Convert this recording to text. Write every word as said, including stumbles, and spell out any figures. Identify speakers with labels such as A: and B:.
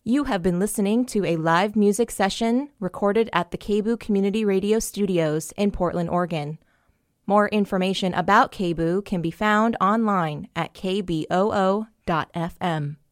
A: You have been listening to a live music session recorded at the K B O O Community Radio Studios in Portland, Oregon. More information about K B O O can be found online at k b o o dot f m.